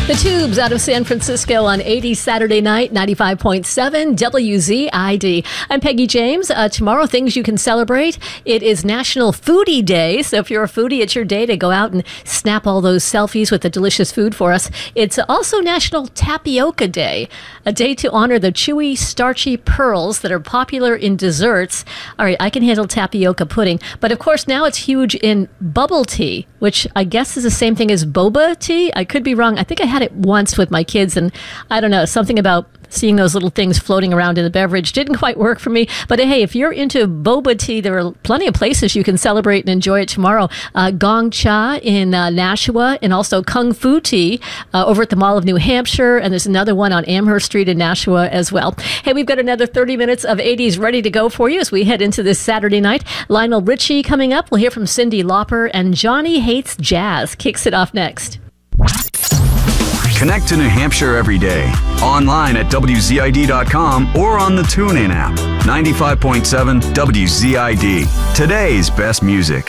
The Tubes out of San Francisco on 80 Saturday night, 95.7 WZID. I'm Peggy James. Tomorrow, things you can celebrate. It is National Foodie Day. So if you're a foodie, it's your day to go out and snap all those selfies with the delicious food for us. It's also National Tapioca Day, a day to honor the chewy, starchy pearls that are popular in desserts. All right, I can handle tapioca pudding. But of course, now it's huge in bubble tea, which I guess is the same thing as boba tea. I could be wrong. I think I had it once with my kids, and I don't know, something about seeing those little things floating around in the beverage didn't quite work for me. But hey, if you're into boba tea, there are plenty of places you can celebrate and enjoy it tomorrow. Gong Cha in Nashua, and also Kung Fu Tea over at the Mall of New Hampshire, and there's another one on Amherst Street in Nashua as well. Hey, we've got another 30 minutes of 80s ready to go for you as we head into this Saturday night. Lionel Richie coming up. We'll hear from Cyndi Lauper, and Johnny Hates Jazz kicks it off next. Connect to New Hampshire every day. Online at WZID.com or on the TuneIn app. 95.7 WZID. Today's best music.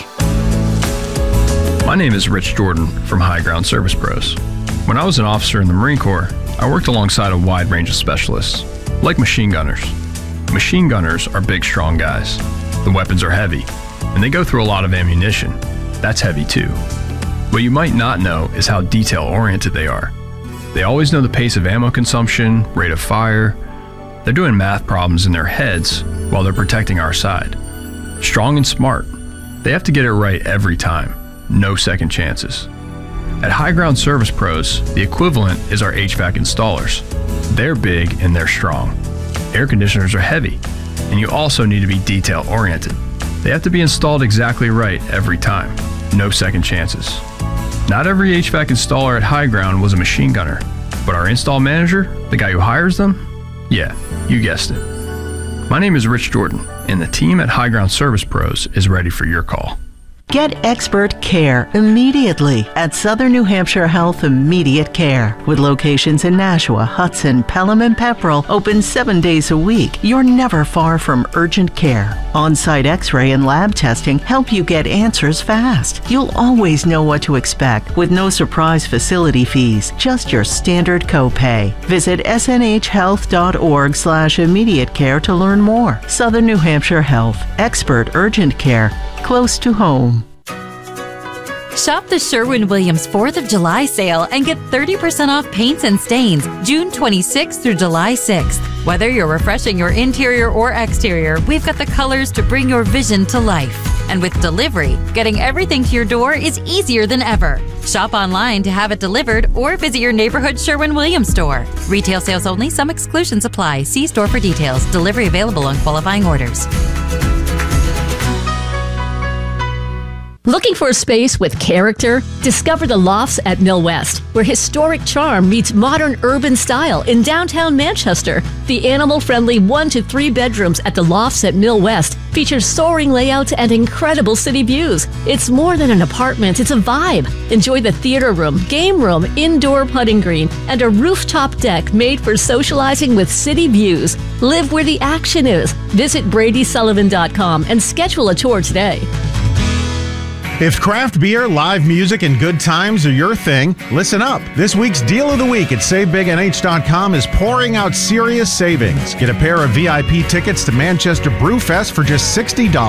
My name is Rich Jordan from High Ground Service Pros. When I was an officer in the Marine Corps, I worked alongside a wide range of specialists, like machine gunners. Machine gunners are big, strong guys. The weapons are heavy, and they go through a lot of ammunition. That's heavy too. What you might not know is how detail-oriented they are. They always know the pace of ammo consumption, rate of fire. They're doing math problems in their heads while they're protecting our side. Strong and smart. They have to get it right every time. No second chances. At High Ground Service Pros, the equivalent is our HVAC installers. They're big and they're strong. Air conditioners are heavy, and you also need to be detail-oriented. They have to be installed exactly right every time. No second chances. Not every HVAC installer at High Ground was a machine gunner, but our install manager, the guy who hires them, yeah, you guessed it. My name is Rich Jordan, and the team at High Ground Service Pros is ready for your call. Get expert care immediately at Southern New Hampshire Health Immediate Care. With locations in Nashua, Hudson, Pelham, and Pepperell, open 7 days a week, you're never far from urgent care. On-site x-ray and lab testing help you get answers fast. You'll always know what to expect with no surprise facility fees, just your standard copay. Visit snhhealth.org/immediate care to learn more. Southern New Hampshire Health, expert urgent care, close to home. Shop the Sherwin-Williams 4th of July sale and get 30% off paints and stains June 26th through July 6th. Whether you're refreshing your interior or exterior, we've got the colors to bring your vision to life. And with delivery, getting everything to your door is easier than ever. Shop online to have it delivered or visit your neighborhood Sherwin-Williams store. Retail sales only. Some exclusions apply. See store for details. Delivery available on qualifying orders. Looking for a space with character? Discover the Lofts at Mill West, where historic charm meets modern urban style in downtown Manchester. The animal-friendly 1 to 3 bedrooms at the Lofts at Mill West features soaring layouts and incredible city views. It's more than an apartment, it's a vibe. Enjoy the theater room, game room, indoor putting green, and a rooftop deck made for socializing with city views. Live where the action is. Visit BradySullivan.com and schedule a tour today. If craft beer, live music, and good times are your thing, listen up. This week's Deal of the Week at SaveBigNH.com is pouring out serious savings. Get a pair of VIP tickets to Manchester Brewfest for just $60.